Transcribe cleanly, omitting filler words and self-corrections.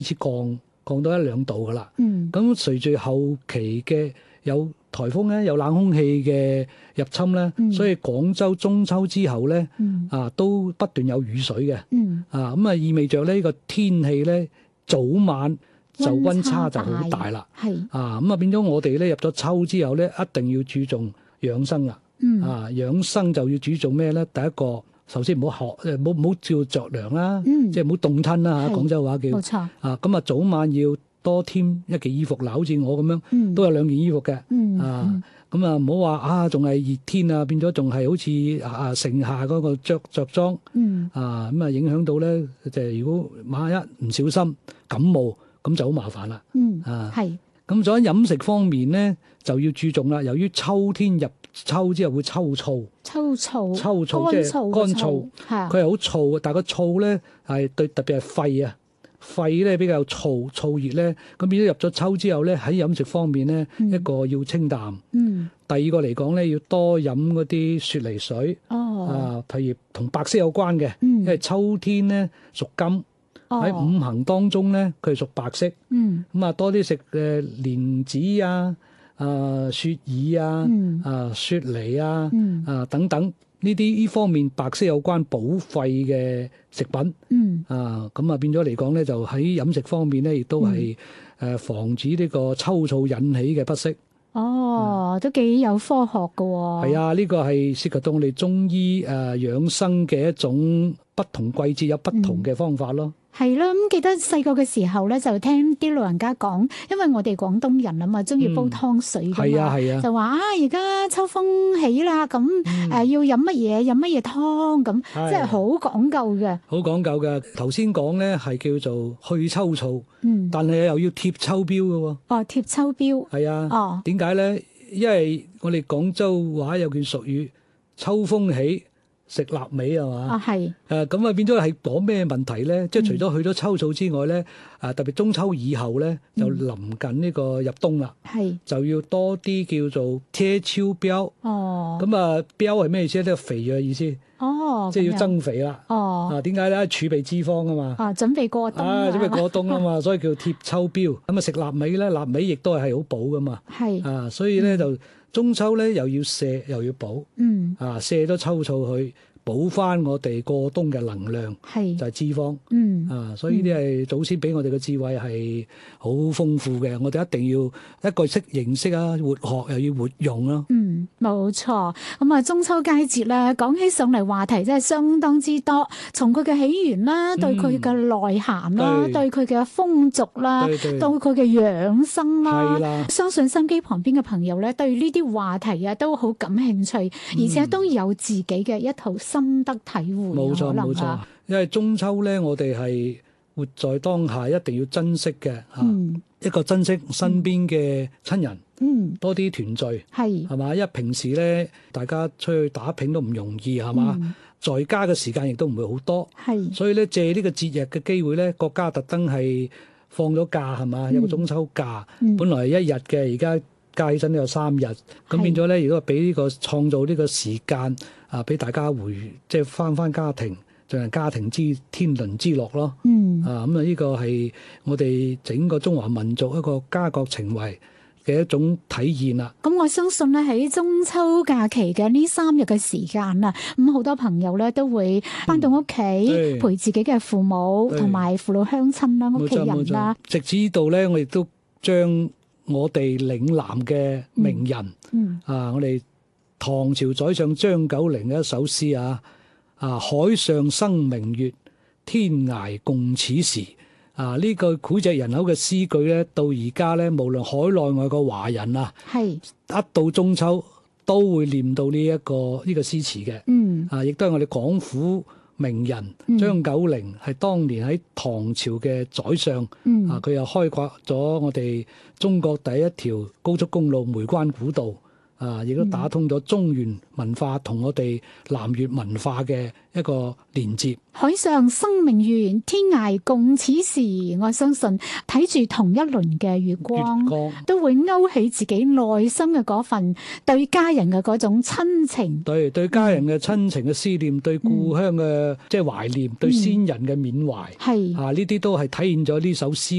始降到1-2度噶啦。 嗯， 咁隨住後期嘅有颱風咧，有冷空氣嘅入侵咧，所以廣州中秋之後咧，都不斷有雨水嘅。咁啊意味着呢個天氣咧早晚就溫差就好大啦。咁啊變咗我哋咧入咗秋之後咧，一定要注重養生啦。養生就要注重咩咧？第一個，首先唔好照着涼啦，即係唔好凍親啦嚇。廣州話叫冇錯。 咁啊早晚要多添一件衣服。嗱，好似我咁樣，都有2件衣服嘅。咁啊唔好話仲係熱天啊，變咗仲係好似盛夏嗰個着裝。咁啊影響到咧，就係如果萬一唔小心感冒，咁就好麻煩啦。 係。 咁在飲食方面咧，就要注重啦。由於秋天入秋之後會抽燥，即係乾燥，佢係好燥，但係個燥咧係對，特別係肺咧比較燥熱咧，咁變咗入咗秋之後咧，喺飲食方面咧，一個要清淡，第二個嚟講咧要多飲嗰啲雪梨水，譬如同白色有關嘅，因為秋天咧屬金，喺五行當中咧佢係屬白色，咁啊多啲食蓮子啊。雪耳雪梨等等呢方面白色有關補肺嘅食品，咁啊變咗嚟講咧，就喺飲食方面咧，亦都係防止呢個抽燥引起嘅不適。 都幾有科學㗎喎。 係啊，呢個係涉及到我哋中醫養生嘅一種不同季節有不同嘅方法咯。 係啦，咁記得細個嘅時候咧，就聽啲老人家講，因為我哋廣東人啊嘛，中意煲湯水㗎嘛，就話而家秋風起啦，咁要飲乜嘢湯咁，即係好講究嘅。好講究嘅。 頭先講咧係叫做去秋燥，但係又要貼秋膘嘅喎。 貼秋膘。係啊。點解咧？因為我哋廣州話有句俗語，秋風起，食臘味係嘛？咁啊變咗係講咩問題咧？即係除咗去咗秋燥之外咧，特別中秋以後咧，就臨近呢個入冬啦，就要多啲叫做貼秋膘。咁啊膘係咩意思咧？肥嘅意思。即係要增肥啦。點解咧？儲備脂肪啊嘛。準備過冬。準備過冬啊嘛，所以叫貼秋膘。咁啊食臘味咧，臘味亦都係好補噶嘛。所以咧就中秋咧又要瀉又要補。瀉咗秋燥去。補翻我哋過冬嘅能量，就係脂肪。所以呢啲係祖先俾我哋嘅智慧係好豐富嘅，我哋一定要一個識認識啊，活學又要活用咯。 冇錯。咁啊，中秋佳節咧，講起上嚟話題真係相當之多，從佢嘅起源啦，對佢嘅內涵啦，對佢嘅風俗啦，到佢嘅養生啦，相信心機旁邊嘅朋友咧，對呢啲話題啊都好感興趣，而且都有自己嘅一套心得體會。 冇錯，因為中秋咧，我哋係活在當下，一定要珍惜嘅。一個珍惜身邊嘅親人，多啲團聚，係嘛？因為平時咧，大家出去打拼都唔容易，係嘛？在家嘅時間亦都唔會好多，所以咧借呢個節日嘅機會咧，國家特登係放咗假，係嘛？有個中秋假，本來係1日嘅，而家加起身都有3日，咁變咗咧，如果俾呢個創造呢個時間俾大家即係翻家庭，進行家庭之天倫之樂咯。咁啊呢個係我哋整個中華民族一個家國情懷嘅一種體現啦。 咁我相信咧喺中秋假期嘅呢3日嘅時間啊，咁好多朋友咧都會翻到屋企陪自己嘅父母同埋父老鄉親啦、屋企人啦。 直至呢度咧，我亦都將我哋嶺南嘅名人，我哋唐朝宰相張九齡嘅一首詩海上生明月，天涯共此時。呢句膾炙人口嘅詩句咧，到而家咧，無論海內外個華人一到中秋都會念到呢個詩詞嘅。亦都係我哋廣府名人張九齡，係當年喺唐朝嘅宰相。佢又開闢咗我哋中國第一條高速公路梅關古道。 亦都打通咗中原文化同我哋南越文化嘅一個連接。 海上生命源，天涯共此時。我相信睇住同一輪嘅月光，都會勾起自己內心嘅嗰份對家人嘅嗰種親情， 對家人嘅親情嘅思念，對故鄉嘅即係懷念，對先人嘅緬懷，呢啲都係體現咗呢首詩